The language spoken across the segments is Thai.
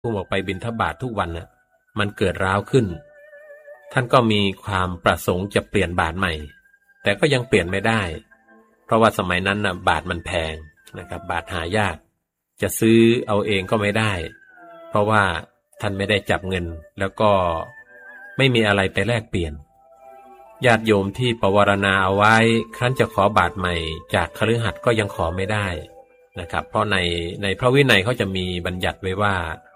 อุ้มออกไปบิณฑบาตทุกวันน่ะมันเกิดร้าวขึ้นท่านก็มีความประสงค์จะเปลี่ยนบาตรใหม่แต่ก็ยังเปลี่ยนไม่ได้เพราะว่าสมัยนั้นน่ะบาตรมันแพงนะครับบาตรหายากจะซื้อเอาเองก็ไม่ได้เพราะว่าท่านไม่ได้จับเงินแล้วก็ไม่มีอะไรไปแลกเปลี่ยนญาติโยมที่ปวารณาเอาไว้ครั้นจะขอบาตรใหม่จากคฤหัสถ์ก็ยังขอไม่ได้นะครับเพราะในพระวินัยเขาจะมีบัญญัติไว้ว่า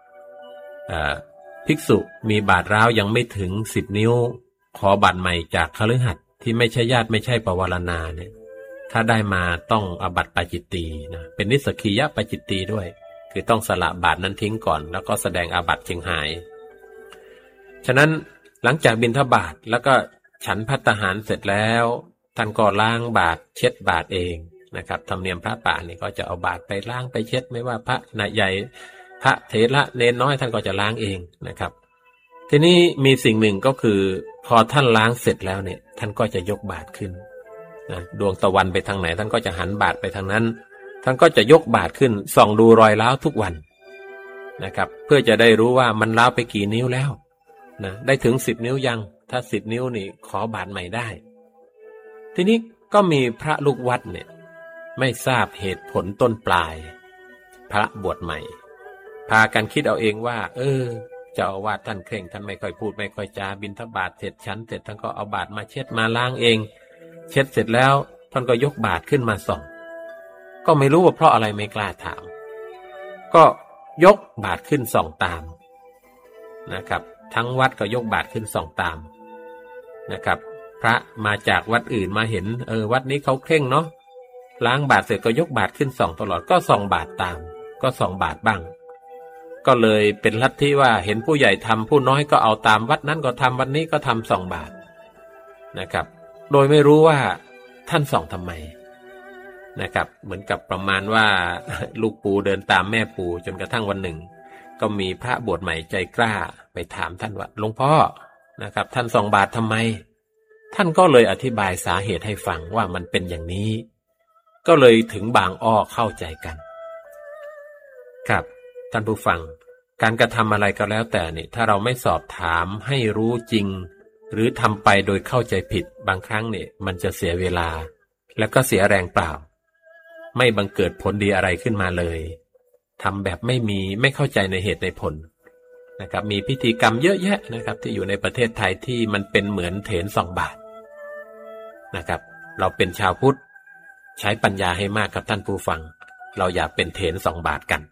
ภิกษุมีบาตรร้าวยังไม่ถึง10 นิ้วขอบาตรใหม่จากคฤหัสถ์ที่ไม่ใช่ญาติไม่ใช่ปวารณาเนี่ยถ้าได้มาต้องอาบัติปาจิตตีนะเป็นนิสสกียปาจิตตีด้วยคือต้องสละบาตรนั้นทิ้งก่อนแล้วก็แสดงอาบัติจึงหายฉะนั้นหลังจากบิณฑบาตแล้วก็ฉันภัตตาหารเสร็จแล้วท่านก็ล้างบาตรเช็ดบาตรเองนะครับธรรมเนียมพระป่านี่ก็จะเอาบาตรไปล้างไปเช็ดไม่ว่าพระใหญ่พระเถระเนนน้อยท่านก็จะล้างเองนะครับทีนี้มีสิ่งหนึ่งก็คือพอท่านล้างเสร็จแล้วเนี่ยท่านก็จะยกบาตรขึ้นนะดวงตะวันไปทางไหนท่านก็จะหันบาตรไปทางนั้นท่านก็จะยกบาตรขึ้นส่องดูรอยร้าวทุกวันนะครับเพื่อจะได้รู้ว่ามันร้าวไปกี่นิ้วแล้วนะได้ถึง10 นิ้วยังถ้า10 นิ้วนี่ขอบาตรใหม่ได้ทีนี้ก็มีพระลูกวัดเนี่ยไม่ทราบเหตุผลต้นปลายพระบวชใหม่พากันคิดเอาเองว่าเจ้าอาวาสท่านเคร่งท่านไม่ค่อยพูดไม่ค่อยจาบิณฑบาตเสร็จฉันเสร็จท่านก็เอาบาตรมาเช็ดมาล้างเองเช็ดเสร็จแล้วท่านก็ยกบาตรขึ้นมาส่องก็ไม่รู้ว่าเพราะอะไรไม่กล้าถามก็ยกบาตรขึ้นส่องตามนะครับทั้งวัดก็ยกบาตรขึ้นส่องตามนะครับพระมาจากวัดอื่นมาเห็นวัดนี้เขาเคร่งเนาะล้างบาตรเสร็จก็ยกบาตรขึ้นส่องตลอดก็ส่องบาตรตามก็ส่องบาตรบ้างก็เลยเป็นลัทธิว่าเห็นผู้ใหญ่ทำผู้น้อยก็เอาตามวัดนั้นก็ทำวัดนี้ก็ทำส่องบาตรนะครับโดยไม่รู้ว่าท่านส่องทำไมนะครับเหมือนกับประมาณว่าลูกปูเดินตามแม่ปูจนกระทั่งวันหนึ่งก็มีพระบวชใหม่ใจกล้าไปถามท่านว่าหลวงพ่อนะครับท่านส่องบาตรทำไมท่านก็เลยอธิบายสาเหตุให้ฟังว่ามันเป็นอย่างนี้ก็เลยถึงบางอ้อเข้าใจกันครับท่านผู้ฟังการกระทำอะไรก็แล้วแต่นี่ถ้าเราไม่สอบถามให้รู้จริงหรือทำไปโดยเข้าใจผิดบางครั้งเนี่ยมันจะเสียเวลาแล้วก็เสียแรงเปล่าไม่บังเกิดผลดีอะไรขึ้นมาเลยทำแบบไม่เข้าใจในเหตุในผลนะครับมีพิธีกรรมเยอะแยะนะครับที่อยู่ในประเทศไทยที่มันเป็นเหมือนเถรส่องบาตรนะครับเราเป็นชาวพุทธใช้ปัญญาให้มากครับท่านผู้ฟังเราอย่าเป็นเถรส่องบาตรกัน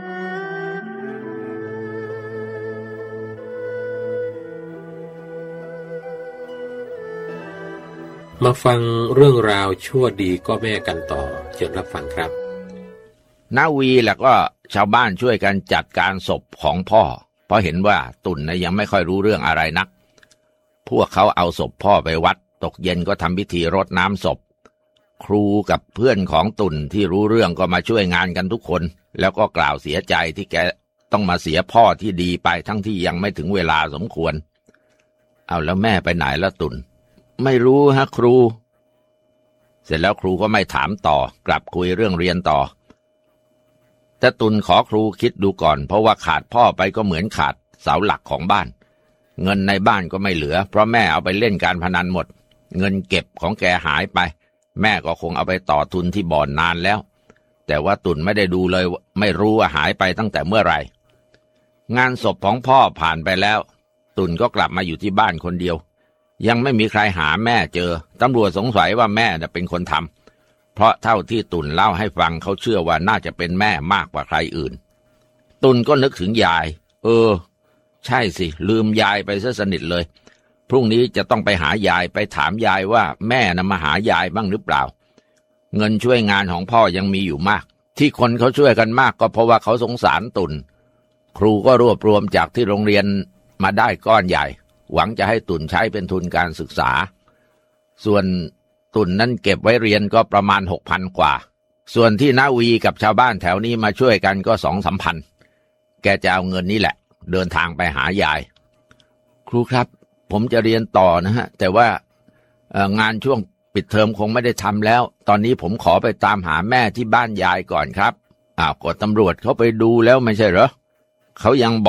มาฟังเรื่องราวชั่วดีก็แม่กันต่อเชิญรับฟังครับนาวีแล้วก็ชาวบ้านช่วยกันจัดการศพของพ่อเพราะเห็นว่าตุ่นยังไม่ค่อยรู้เรื่องอะไรนักพวกเขาเอาศพพ่อไปวัดตกเย็นก็ทำพิธีรดน้ำศพครูกับเพื่อนของตุ่นที่รู้เรื่องก็มาช่วยงานกันทุกคนแล้วก็กล่าวเสียใจที่แกต้องมาเสียพ่อที่ดีไปทั้งที่ยังไม่ถึงเวลาสมควรเอาแล้วแม่ไปไหนแล้วตุ่นไม่รู้ฮะครูเสร็จแล้วครูก็ไม่ถามต่อกลับคุยเรื่องเรียนต่อแต่ตุ่นขอครูคิดดูก่อนเพราะว่าขาดพ่อไปก็เหมือนขาดเสาหลักของบ้านเงินในบ้านก็ไม่เหลือเพราะแม่เอาไปเล่นการพนันหมดเงินเก็บของแกหายไปแม่ก็คงเอาไปต่อทุนที่บ่อนนานแล้วแต่ว่าตุ่นไม่ได้ดูเลยไม่รู้ว่าหายไปตั้งแต่เมื่อไหร่งานศพของพ่อผ่านไปแล้วตุ่นก็กลับมาอยู่ที่บ้านคนเดียวยังไม่มีใครหาแม่เจอตำรวจสงสัยว่าแม่เป็นคนทำเพราะเท่าที่ตุ่นเล่าให้ฟังเขาเชื่อว่าน่าจะเป็นแม่มากกว่าใครอื่นตุ่นก็นึกถึงยายใช่สิลืมยายไปซะสนิทเลยพรุ่งนี้จะต้องไปหายายไปถามยายว่าแม่มาหายายบ้างหรือเปล่าเงินช่วยงานของพ่อยังมีอยู่มากที่คนเขาช่วยกันมากก็เพราะว่าเขาสงสารตุ่นครูก็รวบรวมจากที่โรงเรียนมาได้ก้อนใหญ่หวังจะให้ตุ่นใช้เป็นทุนการศึกษาส่วนตุ่นนั้นเก็บไว้เรียนก็ประมาณ 6,000 กว่าส่วนที่นาวีกับชาวบ้านแถวนี้มาช่วยกันก็ 2-3 พันแกจะเอาเงินนี้แหละเดินทางไปหายายครูครับผมจะเรียนต่อนะฮะแต่ว่างานช่วงปิดเทอมคงไม่ได้ทำแล้วตอนนี้ผมขอไปตามหาแม่ที่บ้านยายก่อนครับก็ตำรวจเขาไปดูแล้วไม่ใช่เหรอเขายังบ